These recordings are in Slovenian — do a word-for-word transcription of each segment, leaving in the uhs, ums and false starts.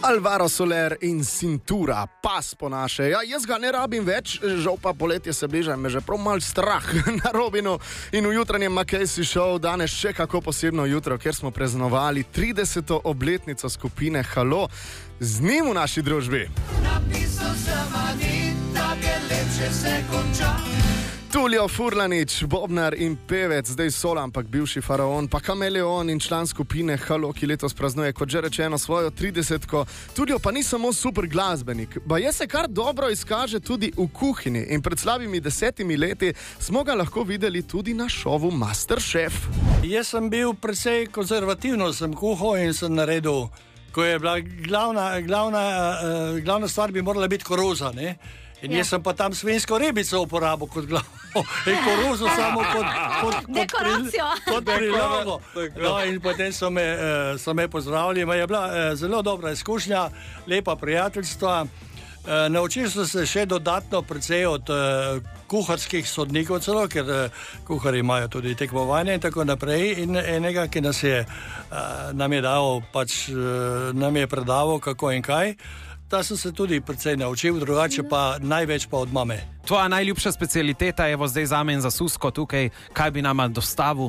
Alvaro Soler in Cintura, pas po naše. Ja, jaz ga ne rabim več, žal pa poletje se bliža, me že prav mal strah na Robinu in v jutranjem Makejsi šov danes še kako posebno jutro, ker smo praznovali trideseto obletnico skupine Halo z njim v naši družbi. Napisal sem Anita, ker lepše se konča. Tulio Furlanič, bobnar in pevec, zdaj solo, ampak bivši faraon, pa kameleon in član skupine Halo, ki letos praznuje, kot že rečeno, svojo tridesetko. Tulio pa ni samo super glasbenik, ba je se kar dobro izkaže tudi v kuhinji in pred slabimi desetimi leti smo ga lahko videli tudi na šovu Masterchef. Jaz sem bil precej konzervativno, sem kuhal in sem naredil, ko je bila glavna, glavna, uh, glavna stvar bi morala biti koruza, ne? In ja. Jaz sem pa tam svinjsko rebico uporabil kot glavo in koruzo samo kot, kot, kot, pri, kot prilogo. No, in potem so me, uh, so me pozdravili. Je bila uh, zelo dobra izkušnja, lepa prijateljstva. Uh, naučil sem se še dodatno precej od uh, kuharskih sodnikov celo, ker uh, kuhari imajo tudi tekmovanje in tako naprej. In enega, ki nas je, uh, nam je dal, pač uh, nam je predaval kako in kaj. Ta sem se tudi precej naučil, drugače pa največ pa od mame. Tvoja najljubša specialiteta je zdaj zame in za Susko tukaj, kaj bi nama dostavil?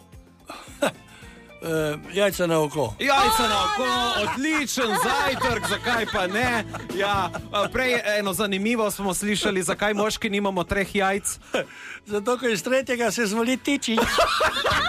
Uh, jajca na oko. Jajca na oko, odličen zajtrk, zakaj pa ne? Ja, prej eno zanimivo smo slišali, zakaj moški nimamo treh jajc. Zato, ker iz tretjega se zvoli tiči.